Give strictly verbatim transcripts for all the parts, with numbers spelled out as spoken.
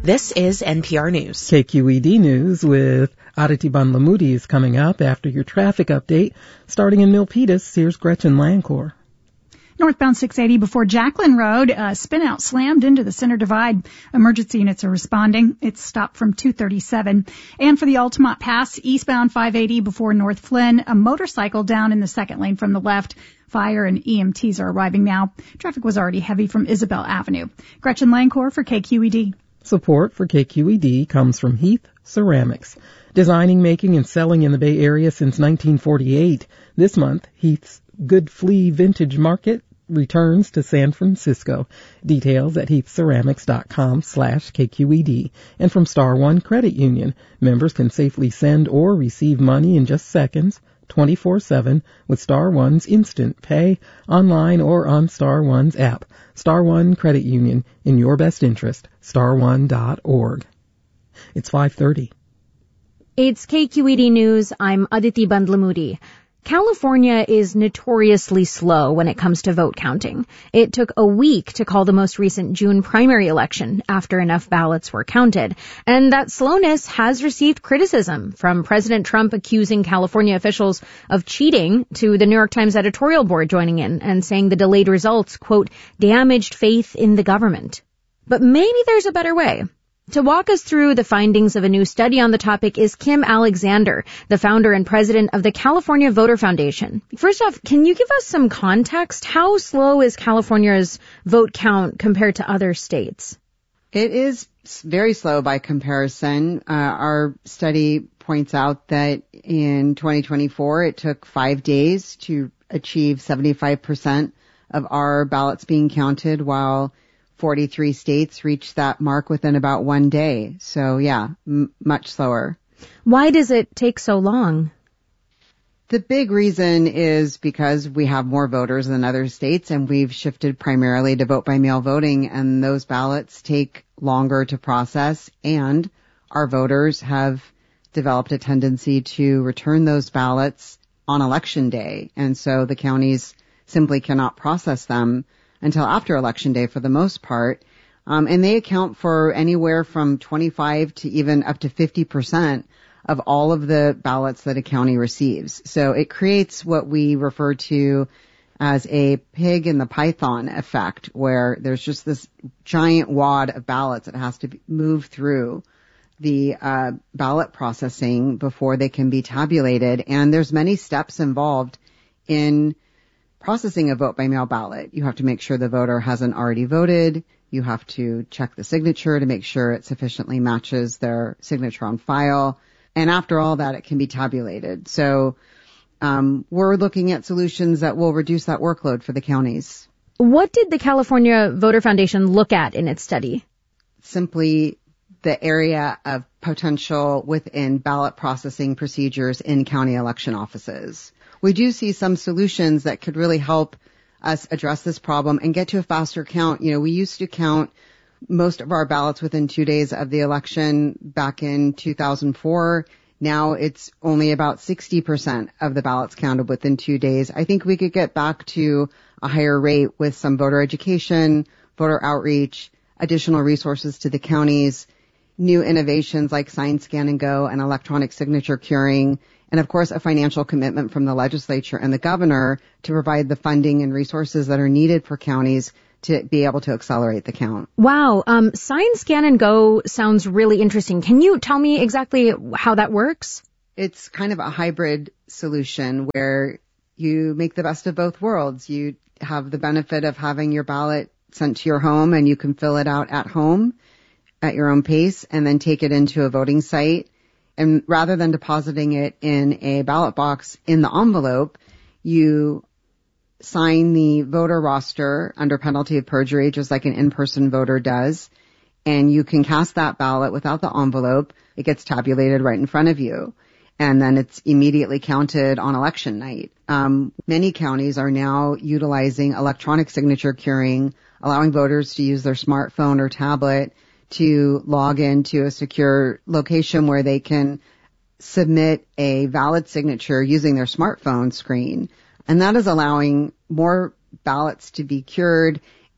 This is N P R News. K Q E D News with Aditi Bandlamudi is coming up after your traffic update. Starting in Milpitas, here's Gretchen Lancor. Northbound six eighty before Jacqueline Road, a spin-out slammed into the center divide. Emergency units are responding. It's stopped from two thirty-seven. And for the Altamont Pass, eastbound five eighty before North Flynn, a motorcycle down in the second lane from the left. Fire and E M Ts are arriving now. Traffic was already heavy from Isabel Avenue. Gretchen Lancor for K Q E D. Support for K Q E D comes from Heath Ceramics. Designing, making, and selling in the Bay Area since nineteen forty-eight. This month, Heath's Good Flea Vintage Market returns to San Francisco. Details at heathceramics.com slash KQED. And from Star One Credit Union, members can safely send or receive money in just seconds, twenty-four seven, with Star One's Instant Pay, online or on Star One's app. Star One Credit Union, in your best interest, star one dot org. It's five thirty. It's K Q E D News. I'm Aditi Bandlamudi. California is notoriously slow when it comes to vote counting. It took a week to call the most recent June primary election after enough ballots were counted. And that slowness has received criticism, from President Trump accusing California officials of cheating to the New York Times editorial board joining in and saying the delayed results, quote, damaged faith in the government. But maybe there's a better way. To walk us through the findings of a new study on the topic is Kim Alexander, the founder and president of the California Voter Foundation. First off, can you give us some context? How slow is California's vote count compared to other states? It is very slow by comparison. Uh, our study points out that in twenty twenty-four, it took five days to achieve seventy-five percent of our ballots being counted, while forty-three states reached that mark within about one day. So, yeah, m- much slower. Why does it take so long? The big reason is because we have more voters than other states, and we've shifted primarily to vote-by-mail voting, and those ballots take longer to process, and our voters have developed a tendency to return those ballots on election day, and so the counties simply cannot process them until after Election Day for the most part. Um, and they account for anywhere from twenty-five to even up to fifty percent of all of the ballots that a county receives. So it creates what we refer to as a pig in the python effect, where there's just this giant wad of ballots that has to be move through the uh, ballot processing before they can be tabulated. And there's many steps involved in processing a vote-by-mail ballot. You have to make sure the voter hasn't already voted. You have to check the signature to make sure it sufficiently matches their signature on file. And after all that, it can be tabulated. So um, we're looking at solutions that will reduce that workload for the counties. What did the California Voter Foundation look at in its study? Simply the area of potential within ballot processing procedures in county election offices. We do see some solutions that could really help us address this problem and get to a faster count. You know, we used to count most of our ballots within two days of the election back in two thousand four. Now it's only about sixty percent of the ballots counted within two days. I think we could get back to a higher rate with some voter education, voter outreach, additional resources to the counties, new innovations like Sign, Scan, and Go, and electronic signature curing, and, of course, a financial commitment from the legislature and the governor to provide the funding and resources that are needed for counties to be able to accelerate the count. Wow. Um, Sign, Scan, and Go sounds really interesting. Can you tell me exactly how that works? It's kind of a hybrid solution where you make the best of both worlds. You have the benefit of having your ballot sent to your home, and you can fill it out at home at your own pace and then take it into a voting site. And rather than depositing it in a ballot box in the envelope, you sign the voter roster under penalty of perjury, just like an in-person voter does. And you can cast that ballot without the envelope. It gets tabulated right in front of you. And then it's immediately counted on election night. Um, many counties are now utilizing electronic signature curing, allowing voters to use their smartphone or tablet to log into a secure location where they can submit a valid signature using their smartphone screen. And that is allowing more ballots to be cured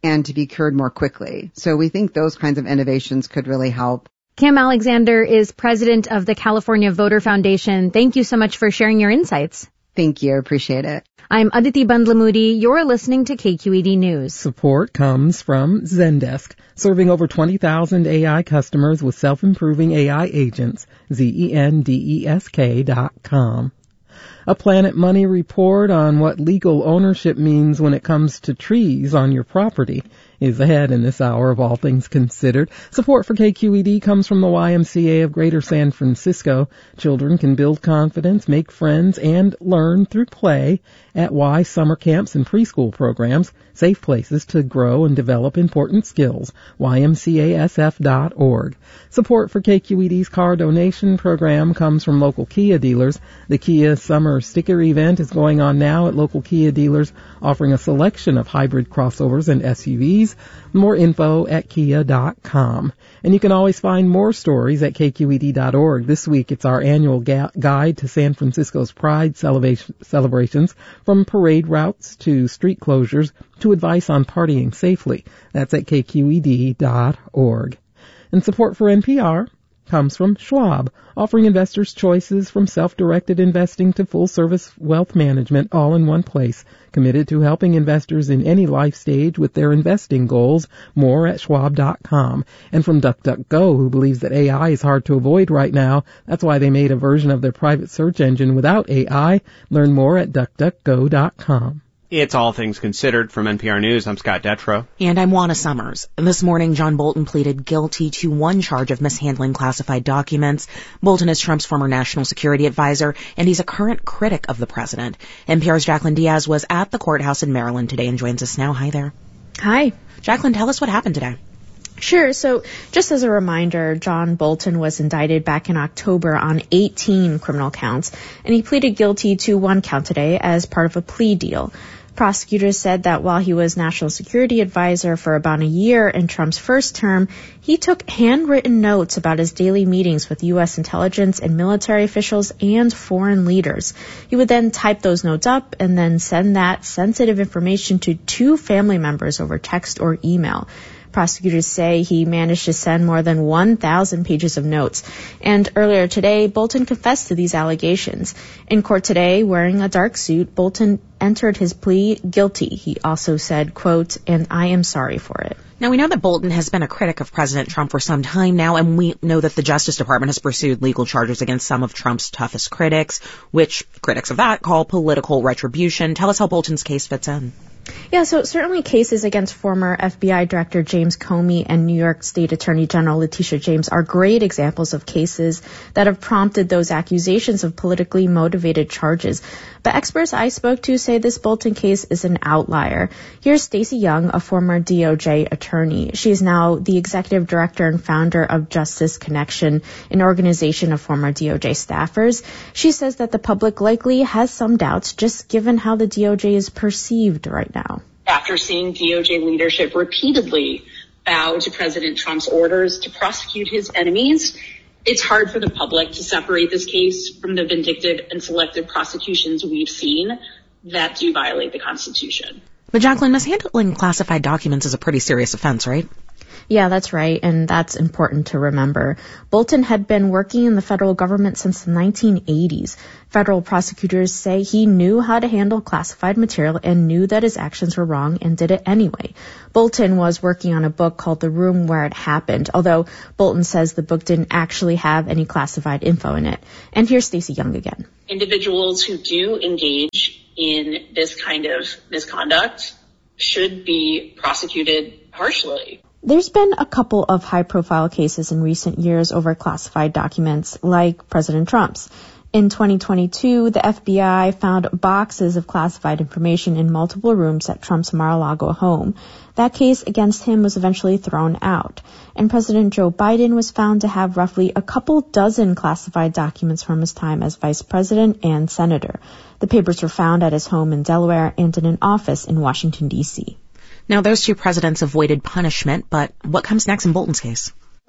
and to be cured more quickly. So we think those kinds of innovations could really help. Kim Alexander is president of the California Voter Foundation. Thank you so much for sharing your insights. Thank you. Appreciate it. I'm Aditi Bandlamudi. You're listening to K Q E D News. Support comes from Zendesk, serving over twenty thousand A I customers with self-improving A I agents. Z E N D E S K dot com. A Planet Money report on what legal ownership means when it comes to trees on your property is ahead in this hour of All Things Considered. Support for K Q E D comes from the Y M C A of Greater San Francisco. Children can build confidence, make friends, and learn through play at Y summer camps and preschool programs, safe places to grow and develop important skills. Y M C A S F dot org. Support for K Q E D's car donation program comes from local Kia dealers. The Kia Summer Sticker Event is going on now at local Kia dealers, offering a selection of hybrid crossovers and S U Vs. More info at kia dot com. And you can always find more stories at K Q E D dot org. This week it's our annual ga- guide to San Francisco's Pride celebration- celebrations, from parade routes to street closures to advice on partying safely. That's at K Q E D dot org. And support for N P R comes from Schwab, offering investors choices from self-directed investing to full-service wealth management all in one place. Committed to helping investors in any life stage with their investing goals. More at schwab dot com. And from DuckDuckGo, who believes that A I is hard to avoid right now. That's why they made a version of their private search engine without A I. Learn more at duck duck go dot com. It's All Things Considered from N P R News. I'm Scott Detrow. And I'm Juana Summers. This morning, John Bolton pleaded guilty to one charge of mishandling classified documents. Bolton is Trump's former national security advisor, and he's a current critic of the president. N P R's Jacqueline Diaz was at the courthouse in Maryland today and joins us now. Hi there. Hi. Jacqueline, tell us what happened today. Sure. So just as a reminder, John Bolton was indicted back in October on eighteen criminal counts, and he pleaded guilty to one count today as part of a plea deal. Prosecutors said that while he was national security advisor for about a year in Trump's first term, he took handwritten notes about his daily meetings with U S intelligence and military officials and foreign leaders. He would then type those notes up and then send that sensitive information to two family members over text or email. Prosecutors say he managed to send more than one thousand pages of notes. And earlier today, Bolton confessed to these allegations. In court today, wearing a dark suit, Bolton entered his plea guilty. He also said, quote, "and I am sorry for it." Now, we know that Bolton has been a critic of President Trump for some time now, and we know that the Justice Department has pursued legal charges against some of Trump's toughest critics, which critics of that call political retribution. Tell us how Bolton's case fits in. Yeah, so certainly cases against former F B I Director James Comey and New York State Attorney General Letitia James are great examples of cases that have prompted those accusations of politically motivated charges. But experts I spoke to say this Bolton case is an outlier. Here's Stacey Young, a former D O J attorney. She is now the executive director and founder of Justice Connection, an organization of former D O J staffers. She says that the public likely has some doubts just given how the D O J is perceived right now. After seeing D O J leadership repeatedly bow to President Trump's orders to prosecute his enemies, it's hard for the public to separate this case from the vindictive and selective prosecutions we've seen that do violate the Constitution. But Jacqueline, mishandling classified documents is a pretty serious offense, right? Yeah, that's right, and that's important to remember. Bolton had been working in the federal government since the nineteen eighties. Federal prosecutors say he knew how to handle classified material and knew that his actions were wrong and did it anyway. Bolton was working on a book called The Room Where It Happened, although Bolton says the book didn't actually have any classified info in it. And here's Stacey Young again. Individuals who do engage in this kind of misconduct should be prosecuted harshly. There's been a couple of high-profile cases in recent years over classified documents, like President Trump's. In twenty twenty-two, the F B I found boxes of classified information in multiple rooms at Trump's Mar-a-Lago home. That case against him was eventually thrown out. And President Joe Biden was found to have roughly a couple dozen classified documents from his time as vice president and senator. The papers were found at his home in Delaware and in an office in Washington, D C. Now, those two presidents avoided punishment, but what comes next in Bolton's case?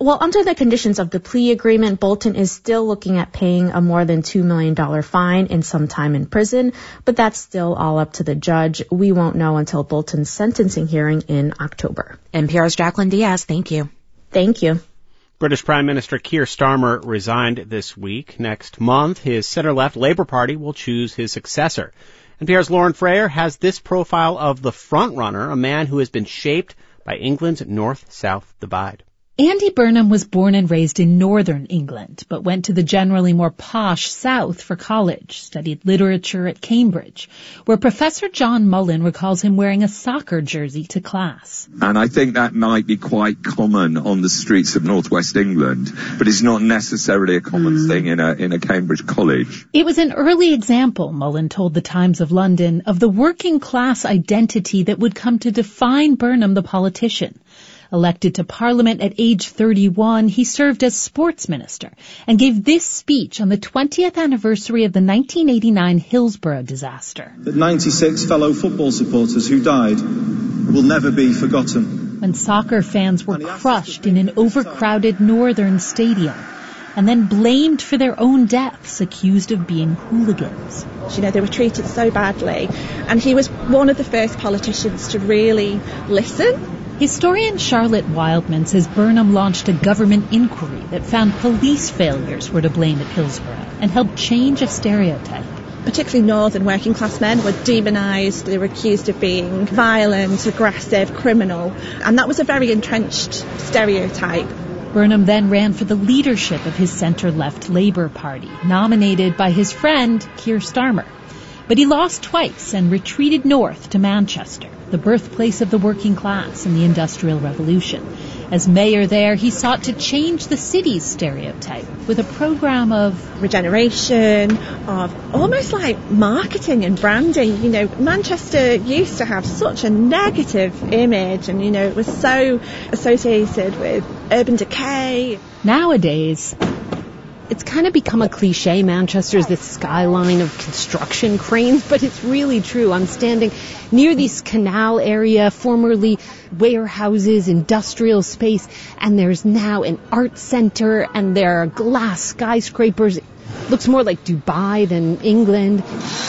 Well, under the conditions of the plea agreement, Bolton is still looking at paying a more than two million dollars fine and some time in prison, but that's still all up to the judge. We won't know until Bolton's sentencing hearing in October. N P R's Jacqueline Diaz, thank you. Thank you. British Prime Minister Keir Starmer resigned this week. Next month, his center-left Labour Party will choose his successor. N P R's Lauren Freyer has this profile of the front-runner, a man who has been shaped by England's north-south divide. Andy Burnham was born and raised in northern England, but went to the generally more posh south for college, studied literature at Cambridge, where Professor John Mullen recalls him wearing a soccer jersey to class. And I think that might be quite common on the streets of northwest England, but it's not necessarily a common mm. thing in a, in a Cambridge college. It was an early example, Mullen told the Times of London, of the working class identity that would come to define Burnham the politician. Elected to Parliament at age thirty-one, he served as sports minister and gave this speech on the twentieth anniversary of the nineteen eighty-nine Hillsborough disaster. The ninety-six fellow football supporters who died will never be forgotten. When soccer fans were crushed in an overcrowded northern stadium and then blamed for their own deaths, accused of being hooligans. You know, they were treated so badly, and he was one of the first politicians to really listen. Historian Charlotte Wildman says Burnham launched a government inquiry that found police failures were to blame at Hillsborough and helped change a stereotype. Particularly northern working class men were demonised. They were accused of being violent, aggressive, criminal, and that was a very entrenched stereotype. Burnham then ran for the leadership of his centre-left Labour Party, nominated by his friend Keir Starmer. But he lost twice and retreated north to Manchester, the birthplace of the working class in the Industrial Revolution. As mayor there, he sought to change the city's stereotype with a program of regeneration, of almost like marketing and branding. You know, Manchester used to have such a negative image, and, you know, it was so associated with urban decay. Nowadays, it's kind of become a cliche. Manchester's this skyline of construction cranes, but it's really true. I'm standing near this canal area, formerly warehouses, industrial space, and there's now an art center, and there are glass skyscrapers. It looks more like Dubai than England.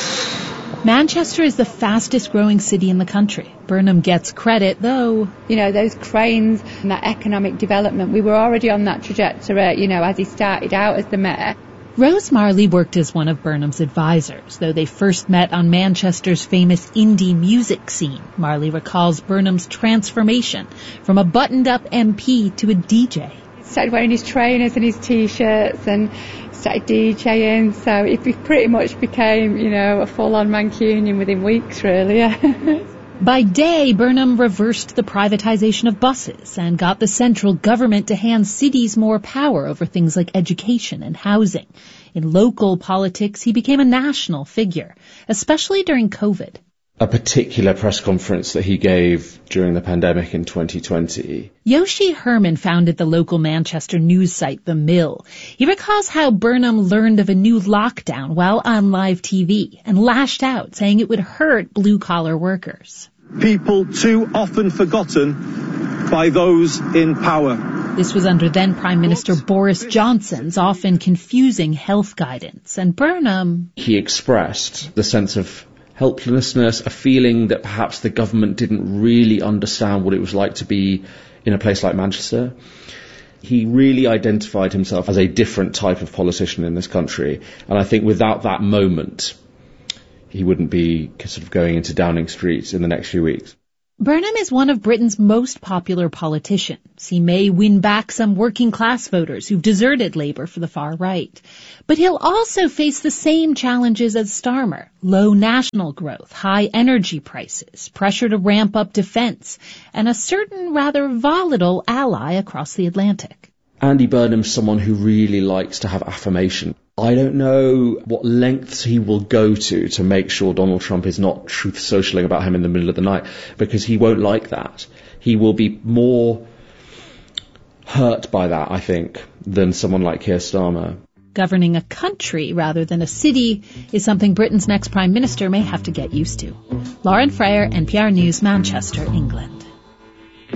Manchester is the fastest growing city in the country. Burnham gets credit, though. You know, those cranes and that economic development, we were already on that trajectory, you know, as he started out as the mayor. Rose Marley worked as one of Burnham's advisors, though they first met on Manchester's famous indie music scene. Marley recalls Burnham's transformation from a buttoned-up M P to a D J. He started wearing his trainers and his T-shirts and started DJing, so he pretty much became, you know, a full-on Mancunian within weeks, really. By day, Burnham reversed the privatization of buses and got the central government to hand cities more power over things like education and housing. In local politics, he became a national figure, especially during COVID. A particular press conference that he gave during the pandemic in twenty twenty. Yoshi Herman founded the local Manchester news site The Mill. He recalls how Burnham learned of a new lockdown while on live T V and lashed out, saying it would hurt blue-collar workers. People too often forgotten by those in power. This was under then Prime Minister Boris Johnson's often confusing health guidance, and Burnham... He expressed the sense of helplessness, a feeling that perhaps the government didn't really understand what it was like to be in a place like Manchester. He really identified himself as a different type of politician in this country, and I think without that moment, he wouldn't be sort of going into Downing Street in the next few weeks. Burnham is one of Britain's most popular politicians. He may win back some working class voters who've deserted Labour for the far right. But he'll also face the same challenges as Starmer: low national growth, high energy prices, pressure to ramp up defence, and a certain rather volatile ally across the Atlantic. Andy Burnham's someone who really likes to have affirmation. I don't know what lengths he will go to to make sure Donald Trump is not truth socialing about him in the middle of the night, because he won't like that. He will be more hurt by that, I think, than someone like Keir Starmer. Governing a country rather than a city is something Britain's next Prime Minister may have to get used to. Lauren Freyer, N P R News, Manchester, England.